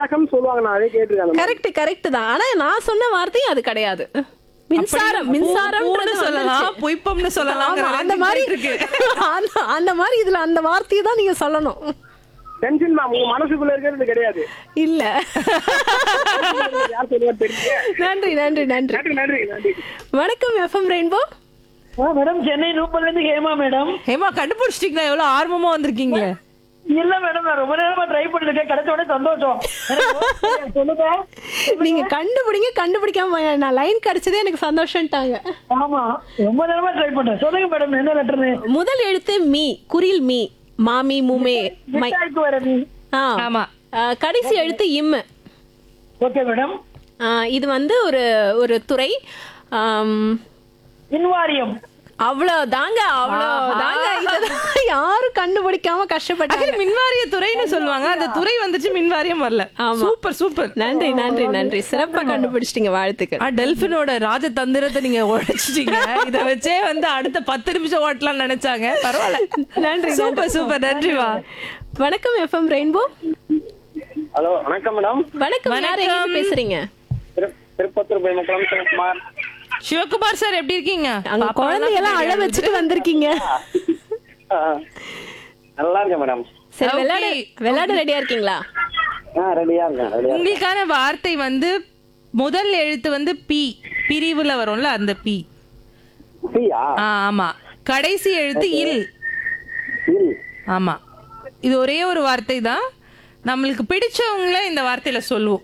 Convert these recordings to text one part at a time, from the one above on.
வணக்கம் சொல்லுவாங்க, நான் அதே கேட்டிருக்கேன். கரெக்ட் கரெக்ட் தான். ஆனா நான் சொன்ன வார்த்தையும் அது கிடையாது. மின்சாரம் மின்சாரம்ன்றது சொல்லலாம், பொய்ப்பம்னு சொல்லலாம். அந்த மாதிரி இருக்கு. அந்த மாதிரி இதுல அந்த வார்த்தையை தான் நீங்க சொல்லணும். டென்ஷன் மேம், உங்க மனசுக்குள்ள இருக்கிறது கிடையாது. இல்ல. யார் சொல்லுவா தெரியுங்க. நன்றி நன்றி நன்றி நன்றி நன்றி நன்றி. வணக்கம் எஃப்எம் ரெயின்போ. மேடம் சென்னை நூப்பல்ல இருந்து ஹேமா மேடம். ஹேமா கண்டுபிடிச்சிட்டீங்களா? எவ்வளவு ஆர்வமா வந்திருக்கீங்க. இல்ல மேடம், நான் ரொம்ப நேரமா ட்ரை பண்ணிருக்கேன், கிடைச்சோட சந்தோஷம். சொல்லுங்க. நீங்க கண்டுபிடிங்க, கண்டுபிடிக்காம நான் லைன் கிடைச்சதே எனக்கு சந்தோஷம்ட்டாங்க. ஆமா, ரொம்ப நேரமா ட்ரை பண்றேன். சொல்லுங்க மேடம், என்ன லெட்டர்னு? முதல் எழுத்து மீ, குரில் மீ, மாமி மூமே மை. மிட்டாய்க்கு வர மீ. ஆமா. கடைசி எழுத்து இம். Okay madam. இது வந்து ஒரு ஒரு துறை. இன்வாரியம். அவ்வளவுதாங்க அவ்வளவுதாங்க. இதெல்லாம் யாரும் கண்டுபிடிக்காம கஷ்டப்பட்டாங்க. மின்வாரிய துறைன்னு சொல்லுவாங்க, அந்த துறை வந்துச்சு, மின்வாரியம் வரல. Super super. நன்றி நன்றி நன்றி, சிறப்பா கண்டுபிடிச்சிட்டீங்க, வாழ்த்துக்கள். டெல்பினோட ராஜதந்திரத்தை நீங்க உடைச்சிட்டீங்க. இத வச்சே வந்து அடுத்த 10 நிமிஷம் ஓட்டலாம் நினைச்சாங்க. பரவாயில்ல, நன்றி. Super super, நன்றிவா. வணக்கம் எஃப்எம் ரெயின்போ. ஹலோ வணக்கம் மேடம். வணக்கம், யார் எங்க இருந்து பேசுறீங்க? திருப்பத்தூர் பைமக்குளம் சிவகுமார். சிவகுமார் சார், எப்படி இருக்கீங்க? அங்க குழந்தையெல்லாம் அழ வச்சுட்டு வந்திருக்கீங்க. நல்லா இருக்கேன் மேடம். சரி, விளையாட ரெடியா இருக்கீங்களா? ரெடியா இருக்கேன். உங்களுக்கான வார்த்தை வந்து முதல் எழுத்து வந்து பி, பிரிவுல வரும்ல அந்த பி. ஆமா. கடைசி எழுத்து இல். ஆமா. இது ஒரே ஒரு வார்த்தை தான். நம்மளுக்கு பிடிச்சவங்கள இந்த வார்த்தையில சொல்லுவோம்.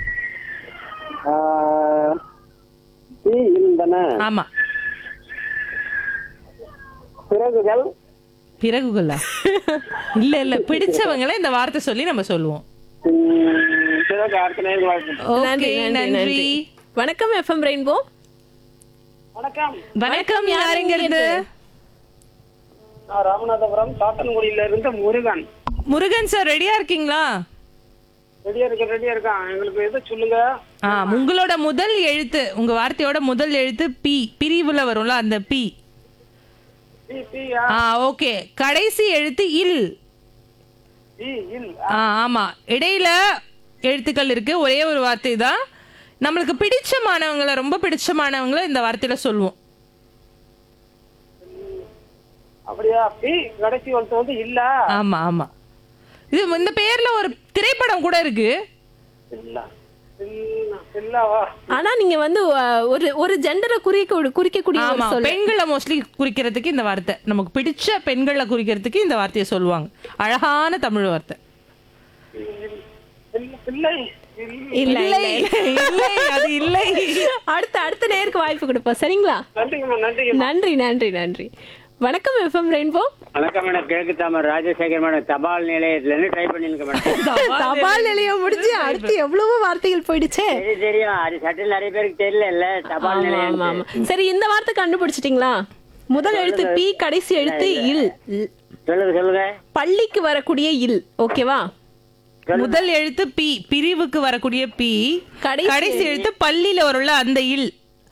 ஆமா. பிறகுகள். பிறகுகளா? இல்ல இல்ல, பிடிச்சவங்கள இந்த வார்த்தை சொல்லி நம்ம சொல்லுவோம். நன்றி நன்றி. வணக்கம் எஃப்எம் ரெயின்போ. வணக்கம். வணக்கம், யாருங்க இருந்து? ராமநாதபுரம் சாத்தன்குடியில இருந்து முருகன். முருகன் சார், ரெடியா இருக்கீங்களா? ரெடியா இருக்கான். எங்களுக்கு எது சொல்லுங்க. உங்களோட முதல் எழுத்து, உங்க வார்த்தையோட முதல் எழுத்து பி, பிரிவுல வரும்ல அந்த பி. ஓகே. கடைசி எழுத்து இல். ஆமா. இடையில எழுத்துக்கள் இருக்கு, ஒரே ஒரு வார்த்தை தான். நம்மளுக்கு பிடிச்சமானவங்கள, ரொம்ப பிடிச்சமானவங்கள இந்த வார்த்தையில சொல்லுவோம். அப்படியா? பி கடைசி எழுத்து வந்து இல்ல. ஆமா ஆமா. இது இந்த பேர்ல ஒரு திரைப்படம் கூட இருக்கு. ஆனா நீங்க வந்து ஒரு ஒரு ஜெண்டரை குறிக்கக்கூடிய ஒரு சொல். பெண்களை மோஸ்ட்லி குறிக்கிறதுக்கு இந்த வார்த்தை, நமக்கு பிடிச்ச பெண்களை குறிக்கிறதுக்கு இந்த வார்த்தையை சொல்லுவாங்க. அழகான தமிழ் வார்த்தை. இல்ல இல்லை, அது இல்லை. அடுத்த நேருக்கு வாய்ப்பு கொடுப்போம், சரிங்களா? நன்றி நன்றி நன்றி. வணக்கம் எஃப்எம் ரெயின்போ. வணக்கம் மேடம், கிழக்கு தாமர் ராஜசேகர் மேடம், தபால் நிலையத்துல இருந்து ட்ரை பண்ணிருக்கேன் மேடம். தபால் நிலையம் முடிஞ்சு அடுத்து எவ்வளவோ வார்த்தைகள் போயிடுச்சே. தெரியும், அது சட்டில் நிறைய பேருக்கு தெரியல தபால் நிலையம். சரி, இந்த வார்த்தை கண்டுபிடிச்சிட்டீங்களா? முதல் எழுத்து பி, கடைசி எழுத்து இல். சொல்லுங்க. பள்ளிக்கு வரக்கூடிய இல். ஓகேவா? முதல் எழுத்து பி, பிரிவுக்கு வரக்கூடிய பி. கடைசி எழுத்து பள்ளியில வரும்ல அந்த இல்.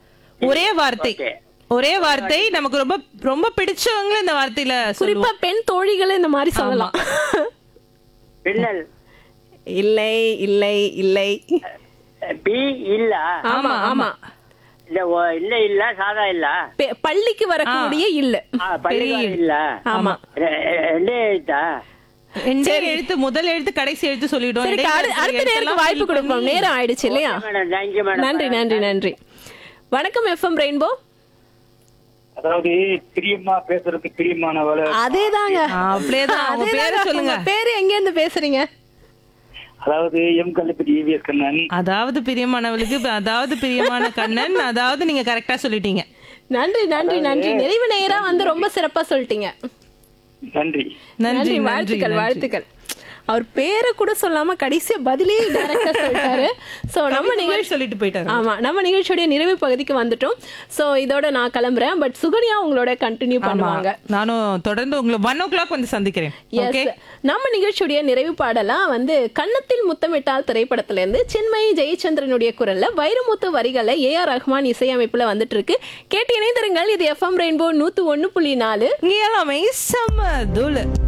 ஒரே வார்த்தை. நமக்கு ரொம்ப ரொம்ப பிடிச்சவங்க இந்த வார்த்தையில, குறிப்பா பெண் தோழிகளை இந்த மாதிரி சொல்லலாம். பின்னல். இல்லை இல்லை இல்லை. பி இல்ல. ஆமா ஆமா. இல்ல இல்ல, சாதா இல்ல. பள்ளிக்கு வரக்கூடிய இல்ல. பெரிய இல்ல. ஆமா. ரெண்டே எழுத்தா? எழுத்து, முதல் எழுத்து கடைசி எழுத்து சொல்லிட்டோம். அடுத்த நேருக்கு வாய்ப்பு கொடுப்போம், நேரம் ஆயிடுச்சு இல்லையா? நன்றி நன்றி நன்றி. வணக்கம் எஃப்எம் ரெயின்போ. அதாவது பிரியமா பேசுறது, பிரியமானவள. அதேதாங்க, அப்படியேதான். பேரு சொல்லுங்க. பேரு எங்க இருந்து பேசுறீங்க? அதாவது எம் கல்லுப்பட்டி EVS கண்ணன். அதாவது பிரியமானவளுக்கு, அதாவது பிரியமான கண்ணன், அதாவது நீங்க கரெக்டா சொல்லிட்டீங்க. நன்றி நன்றி நன்றி. நிறைவு நேரா வந்து ரொம்ப சிறப்பா சொல்லிட்டீங்க. நன்றி நன்றி, வாழ்த்துக்கள் வாழ்த்துக்கள். அவர் பேரை கூட சொல்லாம கடைசியா பதிலே டைரக்டா சொல்லிட்டாரு. சோ நம்ம நிகழ்ச்சி சொல்லிட்டு போயிட்டாரு. ஆமா, நம்ம நிகழ்ச்சியோட நிறைவு பகுதிக்கு வந்துட்டோம். சோ இதோட நான் கிளம்புறேன். பட் சுகன்யா உங்களோட கண்டினியூ பண்ணுவாங்க. நானும் தொடர்ந்து உங்களை 1 o'clock வந்து சந்திக்கிறேன். நம்ம நிகழ்ச்சியுடைய நிறைவு பாடலாம் வந்து கன்னத்தில் முத்தமிட்டால் திரைப்படத்துல இருந்து சின்மயி ஜெயச்சந்திரனுடைய குரல்ல வைரமுத்து வரிகளை AR ரஹ்மான் இசையமைப்புல வந்துட்டு இருக்கு. கேட்டு இணைந்திருங்கள். இது FM ரெயின்போ 101.4. இங்க எல்லாமே செம்ம தூளு.